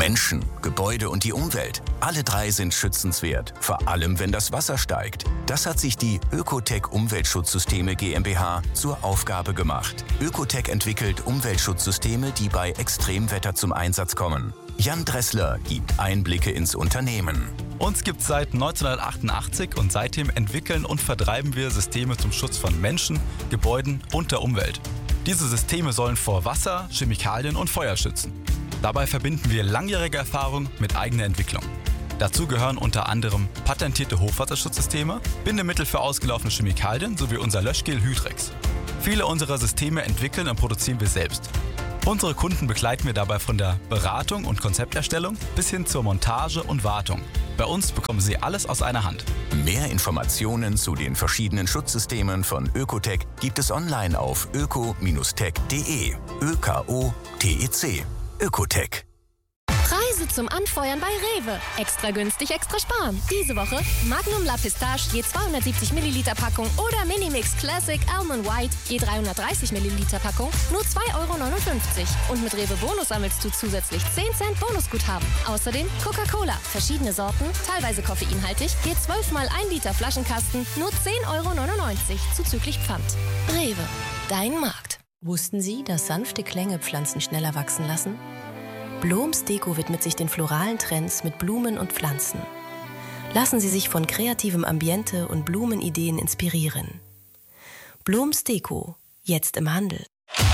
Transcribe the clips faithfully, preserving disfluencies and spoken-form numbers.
Menschen, Gebäude und die Umwelt. Alle drei sind schützenswert, vor allem wenn das Wasser steigt. Das hat sich die Ökotech Umweltschutzsysteme GmbH zur Aufgabe gemacht. Ökotech entwickelt Umweltschutzsysteme, die bei Extremwetter zum Einsatz kommen. Jan Dressler gibt Einblicke ins Unternehmen. Uns gibt es seit neunzehnhundertachtundachtzig und seitdem entwickeln und vertreiben wir Systeme zum Schutz von Menschen, Gebäuden und der Umwelt. Diese Systeme sollen vor Wasser, Chemikalien und Feuer schützen. Dabei verbinden wir langjährige Erfahrung mit eigener Entwicklung. Dazu gehören unter anderem patentierte Hochwasserschutzsysteme, Bindemittel für ausgelaufene Chemikalien sowie unser Löschgel Hydrex. Viele unserer Systeme entwickeln und produzieren wir selbst. Unsere Kunden begleiten wir dabei von der Beratung und Konzepterstellung bis hin zur Montage und Wartung. Bei uns bekommen Sie alles aus einer Hand. Mehr Informationen zu den verschiedenen Schutzsystemen von Ökotech gibt es online auf öko Bindestrich tech punkt de. Ö K O T E C. Ökotech. Preise zum Anfeuern bei Rewe. Extra günstig, extra sparen. Diese Woche Magnum La Pistache je zweihundertsiebzig Milliliter Packung oder Minimix Classic Almond White je dreihundertdreißig Milliliter Packung nur zwei Euro neunundfünfzig. Und mit Rewe Bonus sammelst du zusätzlich zehn Cent Bonusguthaben. Außerdem Coca-Cola, verschiedene Sorten, teilweise koffeinhaltig, je zwölf mal ein Liter Flaschenkasten nur zehn Euro neunundneunzig zuzüglich Pfand. Rewe, dein Markt. Wussten Sie, dass sanfte Klänge Pflanzen schneller wachsen lassen? Bloms Deko widmet sich den floralen Trends mit Blumen und Pflanzen. Lassen Sie sich von kreativem Ambiente und Blumenideen inspirieren. Bloms Deko, jetzt im Handel.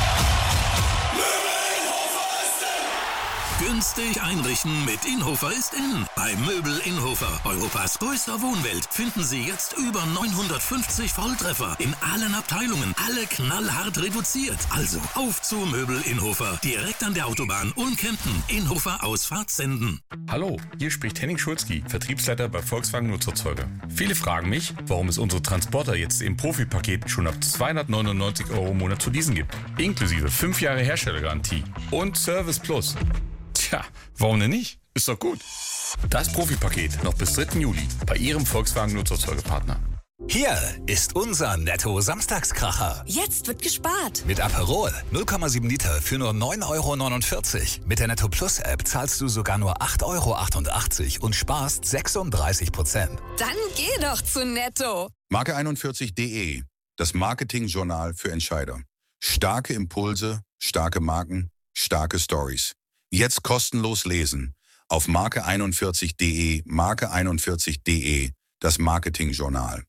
Günstig einrichten mit Inhofer ist in. Bei Möbel Inhofer, Europas größter Wohnwelt, finden Sie jetzt über neunhundertfünfzig Volltreffer in allen Abteilungen. Alle knallhart reduziert. Also auf zu Möbel Inhofer. Direkt an der Autobahn Ulm-Kempten. Inhofer Ausfahrt senden. Hallo, hier spricht Henning Schulzki, Vertriebsleiter bei Volkswagen Nutzerzeuger. Viele fragen mich, warum es unsere Transporter jetzt im Profipaket schon ab zweihundertneunundneunzig Euro im Monat zu leasen gibt. Inklusive fünf Jahre Herstellergarantie und Service Plus. Tja, warum denn nicht? Ist doch gut. Das Profipaket noch bis dritten Juli bei Ihrem Volkswagen Nutzerzeugerpartner. Hier ist unser Netto-Samstagskracher. Jetzt wird gespart. Mit Aperol null Komma sieben Liter für nur neun Euro neunundvierzig. Mit der Netto Plus App zahlst du sogar nur acht Euro achtundachtzig und sparst sechsunddreißig Prozent. Dann geh doch zu Netto. Marke einundvierzig punkt de, das Marketingjournal für Entscheider. Starke Impulse, starke Marken, starke Stories. Jetzt kostenlos lesen auf Marke einundvierzig punkt de, Marke einundvierzig punkt de, das Marketingjournal.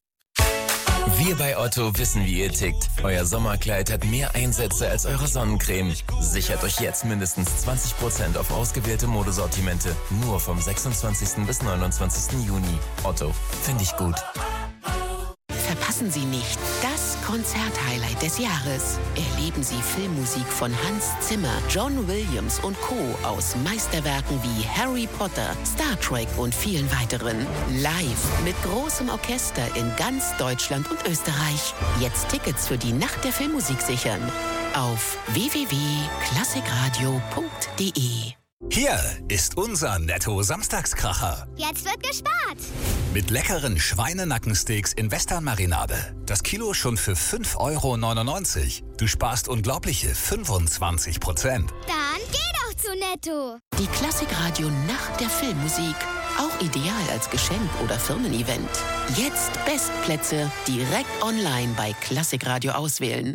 Wir bei Otto wissen, wie ihr tickt. Euer Sommerkleid hat mehr Einsätze als eure Sonnencreme. Sichert euch jetzt mindestens zwanzig Prozent auf ausgewählte Modesortimente. Nur vom sechsundzwanzigsten bis neunundzwanzigsten Juni. Otto, finde ich gut. Verpassen Sie nicht das Konzerthighlight des Jahres. Erleben Sie Filmmusik von Hans Zimmer, John Williams und Co. aus Meisterwerken wie Harry Potter, Star Trek und vielen weiteren. Live mit großem Orchester in ganz Deutschland und Österreich. Jetzt Tickets für die Nacht der Filmmusik sichern. Auf w w w punkt klassikradio punkt de. Hier ist unser Netto-Samstagskracher. Jetzt wird gespart. Mit leckeren Schweinenackensteaks in Westernmarinade. Das Kilo schon für fünf Euro neunundneunzig. Du sparst unglaubliche fünfundzwanzig Prozent. Dann geh doch zu Netto. Die Klassikradio Nacht der Filmmusik. Auch ideal als Geschenk oder Firmen-Event. Jetzt Bestplätze direkt online bei Klassikradio auswählen.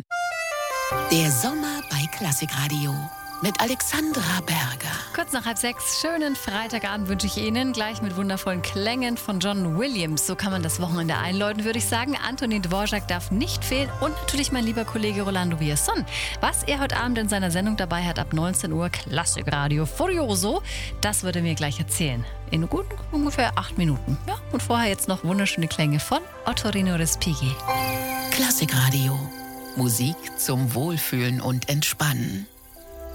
Der Sommer bei Klassikradio. Mit Alexandra Berger. Kurz nach halb sechs, schönen Freitagabend wünsche ich Ihnen. Gleich mit wundervollen Klängen von John Williams. So kann man das Wochenende einläuten, würde ich sagen. Antonin Dvorak darf nicht fehlen. Und natürlich mein lieber Kollege Rolando Villazón. Was er heute Abend in seiner Sendung dabei hat, ab neunzehn Uhr, Klassikradio Furioso. Das würde er mir gleich erzählen. In guten ungefähr acht Minuten. Ja, und vorher jetzt noch wunderschöne Klänge von Ottorino Respighi. Klassikradio. Musik zum Wohlfühlen und Entspannen.